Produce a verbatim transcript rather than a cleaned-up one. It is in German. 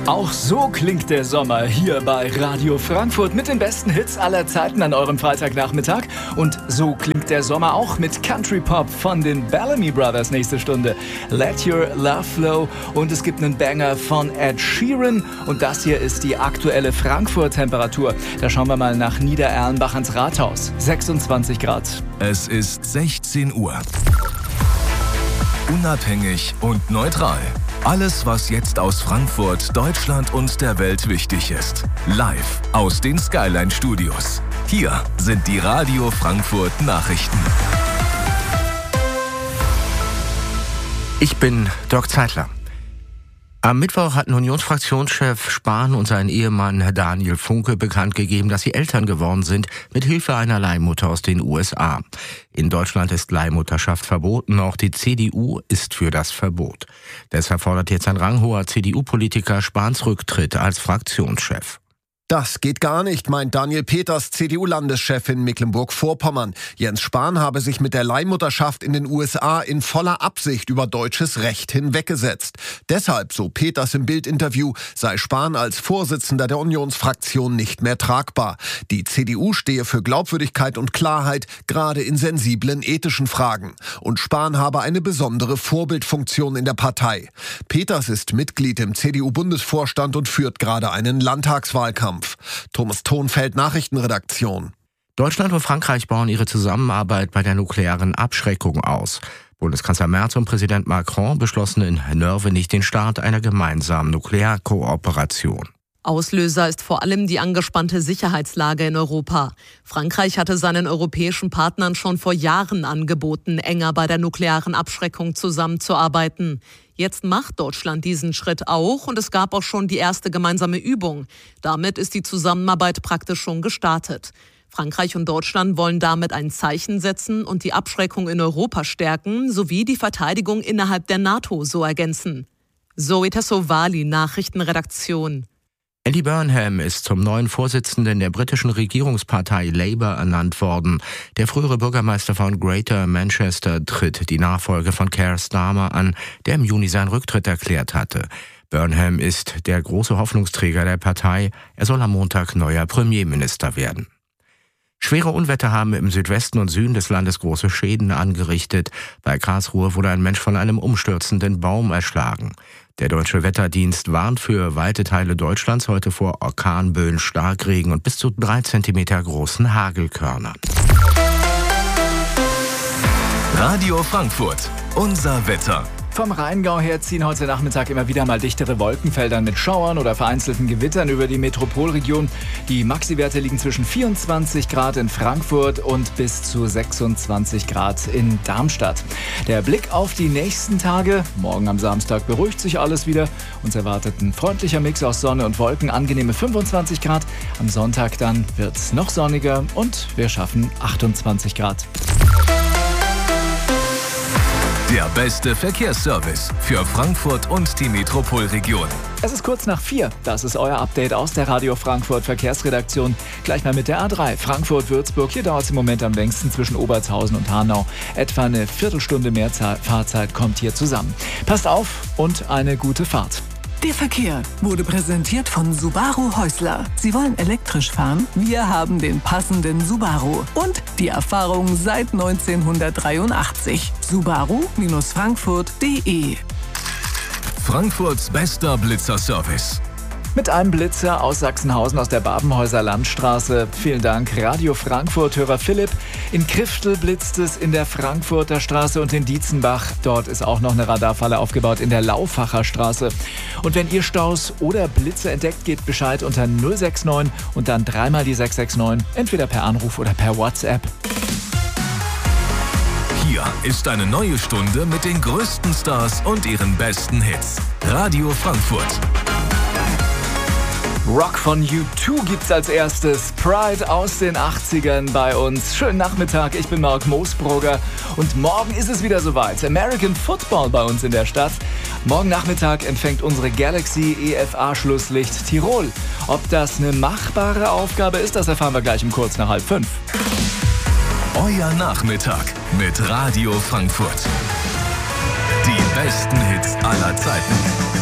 Auch so klingt der Sommer hier bei Radio Frankfurt mit den besten Hits aller Zeiten an eurem Freitagnachmittag. Und so klingt der Sommer auch mit Country Pop von den Bellamy Brothers nächste Stunde. Let Your Love Flow und es gibt einen Banger von Ed Sheeran. Und das hier ist die aktuelle Frankfurt-Temperatur. Da schauen wir mal nach Niedererlenbach ans Rathaus. sechsundzwanzig Grad. Es ist sechzehn Uhr. Unabhängig und neutral. Alles, was jetzt aus Frankfurt, Deutschland und der Welt wichtig ist. Live aus den Skyline Studios. Hier sind die Radio Frankfurt Nachrichten. Ich bin Dirk Zeitler. Am Mittwoch hatten Unionsfraktionschef Spahn und sein Ehemann Daniel Funke bekannt gegeben, dass sie Eltern geworden sind, mit Hilfe einer Leihmutter aus den U S A. In Deutschland ist Leihmutterschaft verboten, auch die C D U ist für das Verbot. Deshalb fordert jetzt ein ranghoher C D U-Politiker Spahns Rücktritt als Fraktionschef. Das geht gar nicht, meint Daniel Peters, C D U-Landeschef in Mecklenburg-Vorpommern. Jens Spahn habe sich mit der Leihmutterschaft in den U S A in voller Absicht über deutsches Recht hinweggesetzt. Deshalb, so Peters im Bild-Interview, sei Spahn als Vorsitzender der Unionsfraktion nicht mehr tragbar. Die C D U stehe für Glaubwürdigkeit und Klarheit, gerade in sensiblen ethischen Fragen. Und Spahn habe eine besondere Vorbildfunktion in der Partei. Peters ist Mitglied im C D U-Bundesvorstand und führt gerade einen Landtagswahlkampf. Thomas Thonfeld, Nachrichtenredaktion. Deutschland und Frankreich bauen ihre Zusammenarbeit bei der nuklearen Abschreckung aus. Bundeskanzler Merz und Präsident Macron beschlossen in Nörvenich den Start einer gemeinsamen Nuklearkooperation. Auslöser ist vor allem die angespannte Sicherheitslage in Europa. Frankreich hatte seinen europäischen Partnern schon vor Jahren angeboten, enger bei der nuklearen Abschreckung zusammenzuarbeiten. Jetzt macht Deutschland diesen Schritt auch und es gab auch schon die erste gemeinsame Übung. Damit ist die Zusammenarbeit praktisch schon gestartet. Frankreich und Deutschland wollen damit ein Zeichen setzen und die Abschreckung in Europa stärken, sowie die Verteidigung innerhalb der NATO so ergänzen. Zoe Tassovali, Nachrichtenredaktion. Andy Burnham ist zum neuen Vorsitzenden der britischen Regierungspartei Labour ernannt worden. Der frühere Bürgermeister von Greater Manchester tritt die Nachfolge von Keir Starmer an, der im Juni seinen Rücktritt erklärt hatte. Burnham ist der große Hoffnungsträger der Partei. Er soll am Montag neuer Premierminister werden. Schwere Unwetter haben im Südwesten und Süden des Landes große Schäden angerichtet. Bei Karlsruhe wurde ein Mensch von einem umstürzenden Baum erschlagen. Der Deutsche Wetterdienst warnt für weite Teile Deutschlands heute vor Orkanböen, Starkregen und bis zu drei Zentimeter großen Hagelkörnern. Radio Frankfurt, unser Wetter. Vom Rheingau her ziehen heute Nachmittag immer wieder mal dichtere Wolkenfelder mit Schauern oder vereinzelten Gewittern über die Metropolregion. Die Maxi-Werte liegen zwischen vierundzwanzig Grad in Frankfurt und bis zu sechsundzwanzig Grad in Darmstadt. Der Blick auf die nächsten Tage. Morgen am Samstag beruhigt sich alles wieder. Uns erwartet ein freundlicher Mix aus Sonne und Wolken, angenehme fünfundzwanzig Grad. Am Sonntag dann wird es noch sonniger und wir schaffen achtundzwanzig Grad. Der beste Verkehrsservice für Frankfurt und die Metropolregion. Es ist kurz nach vier. Das ist euer Update aus der Radio Frankfurt Verkehrsredaktion. Gleich mal mit der A drei. Frankfurt-Würzburg. Hier dauert es im Moment am längsten zwischen Obertshausen und Hanau. Etwa eine Viertelstunde mehr Fahrzeit kommt hier zusammen. Passt auf und eine gute Fahrt. Der Verkehr wurde präsentiert von Subaru Häusler. Sie wollen elektrisch fahren? Wir haben den passenden Subaru. Und die Erfahrung seit neunzehnhundertdreiundachtzig. Subaru Frankfurt punkt de. Frankfurts bester Blitzerservice. Mit einem Blitzer aus Sachsenhausen aus der Babenhäuser Landstraße. Vielen Dank, Radio Frankfurt-Hörer Philipp. In Kriftel blitzt es in der Frankfurter Straße und in Dietzenbach. Dort ist auch noch eine Radarfalle aufgebaut in der Laufacher Straße. Und wenn ihr Staus oder Blitze entdeckt, gebt Bescheid unter null sechs neun und dann dreimal die sechs sechs neun, entweder per Anruf oder per WhatsApp. Hier ist eine neue Stunde mit den größten Stars und ihren besten Hits. Radio Frankfurt. Rock von U zwei gibt's als erstes. Pride aus den achtzigern bei uns. Schönen Nachmittag, ich bin Marc Moosbrugger und morgen ist es wieder soweit. American Football bei uns in der Stadt. Morgen Nachmittag empfängt unsere Galaxy E F A-Schlusslicht Tirol. Ob das eine machbare Aufgabe ist, das erfahren wir gleich um kurz nach halb fünf. Euer Nachmittag mit Radio Frankfurt. Die besten Hits aller Zeiten.